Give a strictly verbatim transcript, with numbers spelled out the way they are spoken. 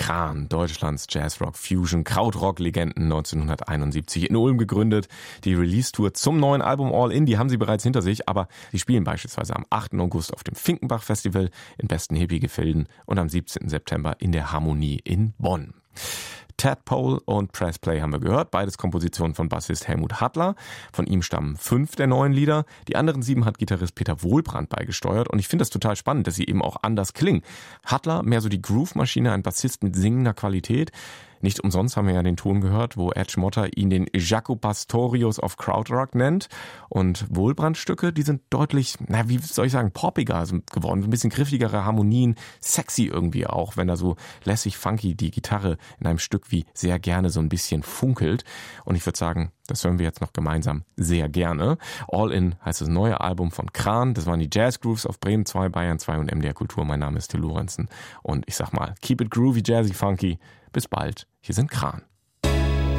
Kran, Deutschlands Jazzrock-Fusion-Krautrock-Legenden, neunzehnhunderteinundsiebzig in Ulm gegründet. Die Release-Tour zum neuen Album All In, die haben sie bereits hinter sich, aber sie spielen beispielsweise am achten August auf dem Finkenbach-Festival in Besten-Hippie-Gefilden und am siebzehnten September in der Harmonie in Bonn. Tadpole und Pressplay haben wir gehört, beides Kompositionen von Bassist Helmut Hattler. Von ihm stammen fünf der neuen Lieder. Die anderen sieben hat Gitarrist Peter Wohlbrand beigesteuert und ich finde das total spannend, dass sie eben auch anders klingen. Hattler, mehr so die Groove-Maschine, ein Bassist mit singender Qualität. Nicht umsonst haben wir ja den Ton gehört, wo Edge Motter ihn den Jaco Pastorius of Krautrock nennt. Und Wohlbrand-Stücke, die sind deutlich, na wie soll ich sagen, poppiger geworden. Ein bisschen griffigere Harmonien, sexy irgendwie auch, wenn da so lässig funky die Gitarre in einem Stück wie sehr gerne so ein bisschen funkelt. Und ich würde sagen, das hören wir jetzt noch gemeinsam sehr gerne. All In heißt das neue Album von Kran. Das waren die Jazz Grooves auf Bremen zwei, Bayern zwei und M D R Kultur. Mein Name ist Till Lorenzen. Und ich sag mal, keep it groovy, jazzy, funky. Bis bald. Hier sind Kran.